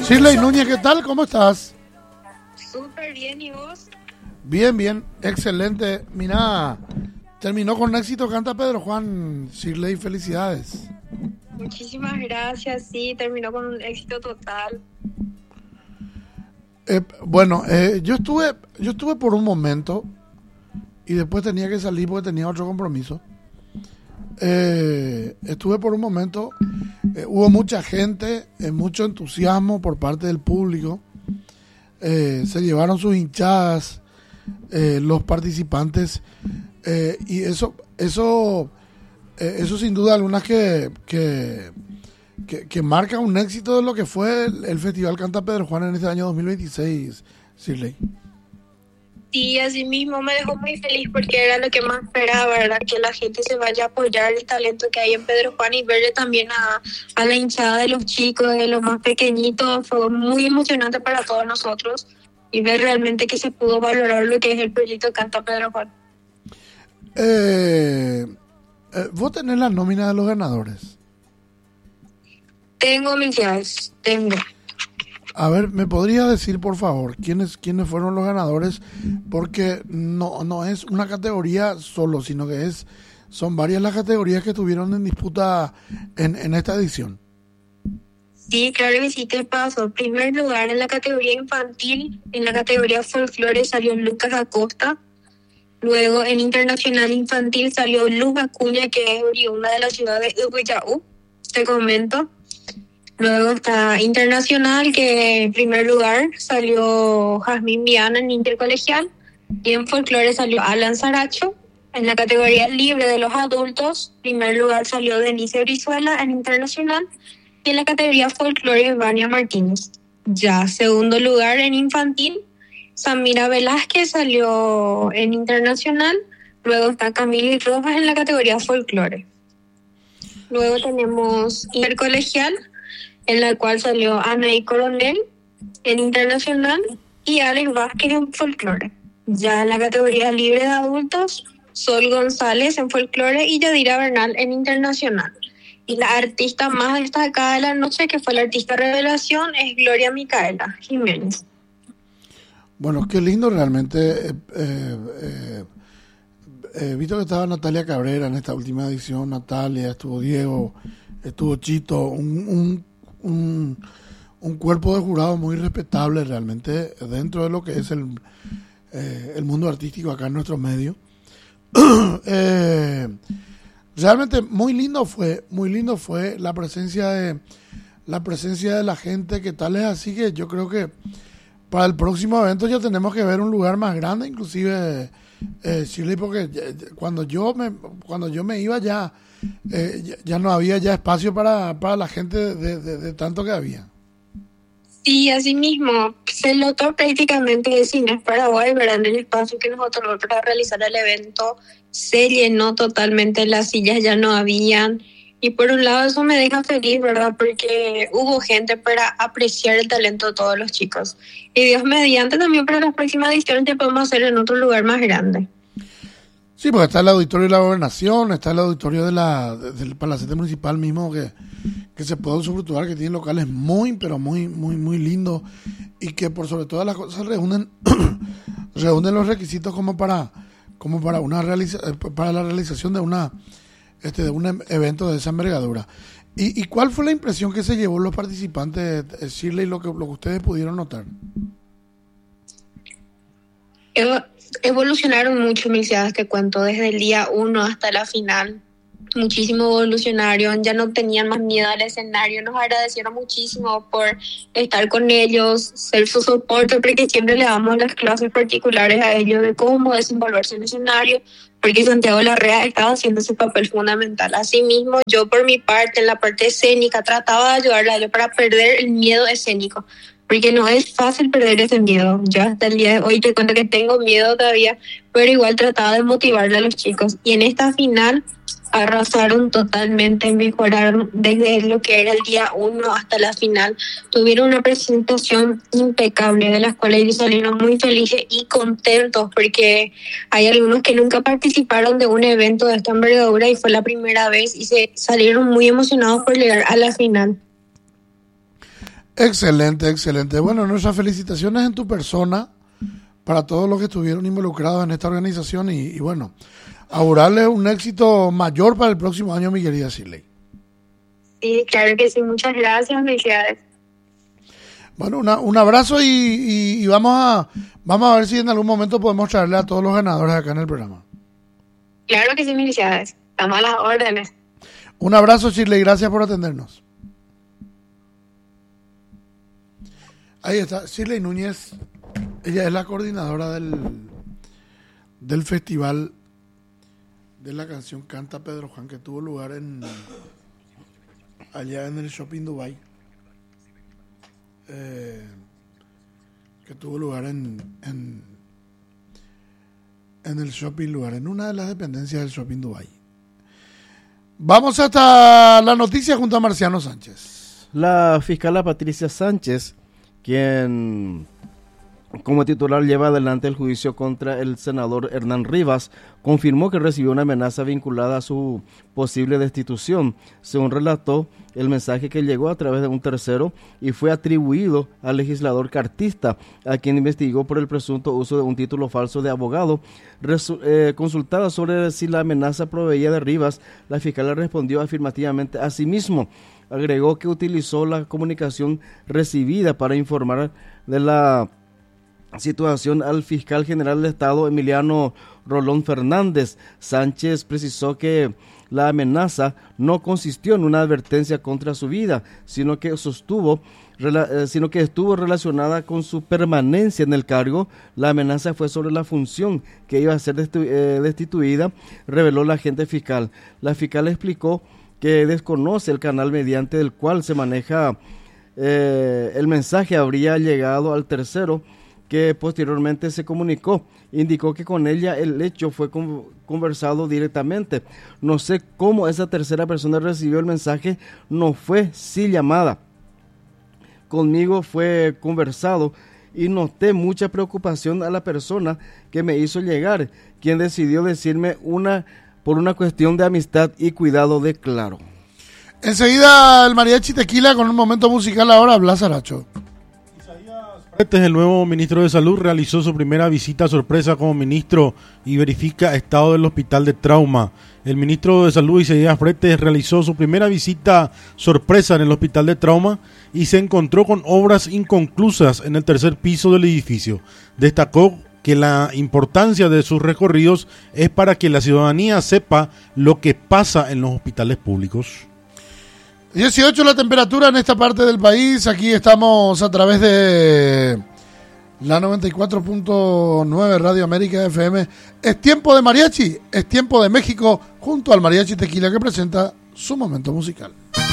Shirley Núñez, ¿qué tal? ¿Cómo estás? Súper bien, ¿y vos? Bien, bien, excelente. Mira, terminó con éxito Canta Pedro Juan. Shirley, felicidades. Muchísimas gracias, sí, terminó con un éxito total. Yo estuve por un momento y después tenía que salir porque tenía otro compromiso. Estuve por un momento, hubo mucha gente, mucho entusiasmo por parte del público. Se llevaron sus hinchadas, los participantes, y eso sin duda alguna que marca un éxito de lo que fue el Festival Canta Pedro Juan en este año 2026, Shirley. Sí, así mismo me dejó muy feliz porque era lo que más esperaba, ¿verdad? Que la gente se vaya a apoyar el talento que hay en Pedro Juan y verle también a la hinchada de los chicos, de los más pequeñitos. Fue muy emocionante para todos nosotros y ver realmente que se pudo valorar lo que es el proyecto Canta Pedro Juan. ¿Vos tenés la nómina de los ganadores? Tengo mis llaves, tengo. A ver, ¿me podrías decir, por favor, quiénes fueron los ganadores? Porque no es una categoría solo, sino que son varias las categorías que estuvieron en disputa en esta edición. Sí, claro que sí, te paso. En primer lugar, en la categoría infantil, en la categoría folclore salió Lucas Acosta. Luego, en internacional infantil salió Luz Acuña, que es oriunda de la ciudad de Ubuyaú, te comento. Luego está internacional, que en primer lugar salió Jazmín Viana en intercolegial. Y en folclore salió Alan Saracho. En la categoría libre de los adultos, en primer lugar salió Denise Brizuela en internacional. Y en la categoría folclore, Vania Martínez. Ya, segundo lugar en infantil, Samira Velázquez salió en internacional. Luego está Camila Rojas en la categoría folclore. Luego tenemos intercolegial, en la cual salió Anaí Coronel en internacional y Alex Vázquez en folclore. Ya en la categoría libre de adultos, Sol González en folclore y Yadira Bernal en internacional. Y la artista más destacada de la noche, que fue la artista revelación, es Gloria Micaela Jiménez. Bueno, qué lindo realmente. Visto que estaba Natalia Cabrera en esta última edición, Natalia, estuvo Diego, estuvo Chito, un cuerpo de jurado muy respetable realmente dentro de lo que es el mundo artístico acá en nuestro medio. Realmente muy lindo fue la presencia de la gente, que tal es así que yo creo que para el próximo evento ya tenemos que ver un lugar más grande, inclusive Shirley, porque cuando yo me iba ya no había ya espacio para la gente de tanto que había. Sí, así mismo, se notó prácticamente de Cines Paraguay, ¿verdad? En el espacio que nos otorgó para realizar el evento, se llenó totalmente, las sillas ya no habían. Y por un lado eso me deja feliz, ¿verdad? Porque hubo gente para apreciar el talento de todos los chicos. Y Dios mediante, también para las próximas ediciones que podemos hacer en otro lugar más grande. Sí, porque está el auditorio de la Gobernación, está el auditorio del Palacete Municipal mismo que se puede usufructuar, que tiene locales muy, pero muy, muy, muy lindos y que por sobre todas las cosas reúnen los requisitos como para la realización de un evento de esa envergadura. ¿Y cuál fue la impresión que se llevó los participantes, Shirley, lo que ustedes pudieron notar? Evolucionaron mucho, mis ideas, te cuento, desde el día 1 hasta la final. Muchísimo evolucionaron, ya no tenían más miedo al escenario, nos agradecieron muchísimo por estar con ellos, ser su soporte, porque siempre le damos las clases particulares a ellos de cómo desenvolverse en el escenario, porque Santiago Larrea estaba haciendo ese papel fundamental. Asimismo, yo por mi parte, en la parte escénica, trataba de ayudarle a ellos para perder el miedo escénico, porque no es fácil perder ese miedo. Yo hasta el día de hoy te cuento que tengo miedo todavía, pero igual trataba de motivarle a los chicos. Y en esta final arrasaron totalmente, mejoraron desde lo que era el día 1 hasta la final. Tuvieron una presentación impecable, de las cuales ellos salieron muy felices y contentos, porque hay algunos que nunca participaron de un evento de esta envergadura y fue la primera vez y se salieron muy emocionados por llegar a la final. Excelente, excelente. Bueno, nuestras felicitaciones en tu persona para todos los que estuvieron involucrados en esta organización y bueno, augurarles un éxito mayor para el próximo año, mi querida Shirley. Sí, claro que sí, muchas gracias, felicidades. Bueno, un abrazo y vamos a ver si en algún momento podemos traerle a todos los ganadores acá en el programa. Claro que sí, felicidades. Estamos a las órdenes. Un abrazo, Shirley, gracias por atendernos. Ahí está, Shirley Núñez, ella es la coordinadora del festival de la canción Canta Pedro Juan, que tuvo lugar allá en el Shopping Dubai, que tuvo lugar en el Shopping lugar, en una de las dependencias del Shopping Dubai. Vamos hasta la noticia junto a Marciano Sánchez. La fiscala Patricia Sánchez, quien como titular lleva adelante el juicio contra el senador Hernán Rivas, confirmó que recibió una amenaza vinculada a su posible destitución. Según relató, el mensaje que llegó a través de un tercero y fue atribuido al legislador cartista, a quien investigó por el presunto uso de un título falso de abogado. Consultada sobre si la amenaza proveía de Rivas, la fiscal respondió afirmativamente a sí mismo. Agregó que utilizó la comunicación recibida para informar de la situación al fiscal general del Estado, Emiliano Rolón Fernández. Sánchez precisó que la amenaza no consistió en una advertencia contra su vida, sino que estuvo relacionada con su permanencia en el cargo. La amenaza fue sobre la función que iba a ser destituida, reveló la agente fiscal. La fiscal explicó que desconoce el canal mediante el cual se maneja el mensaje habría llegado al tercero, que posteriormente se comunicó. Indicó que con ella el hecho fue conversado directamente. No sé cómo esa tercera persona recibió el mensaje, no fue sí llamada. Conmigo fue conversado y noté mucha preocupación a la persona que me hizo llegar, quien decidió decirme por una cuestión de amistad y cuidado, declaró. Enseguida el Mariachi Tequila con un momento musical ahora, Blas Aracho. El nuevo ministro de Salud realizó su primera visita sorpresa como ministro y verifica estado del hospital de trauma. El ministro de Salud, Isaías Fretes, realizó su primera visita sorpresa en el hospital de trauma y se encontró con obras inconclusas en el tercer piso del edificio. Destacó que la importancia de sus recorridos es para que la ciudadanía sepa lo que pasa en los hospitales públicos. 18 la temperatura en esta parte del país. Aquí estamos a través de la 94.9 Radio América FM. Es tiempo de mariachi, es tiempo de México, junto al Mariachi Tequila, que presenta su momento musical.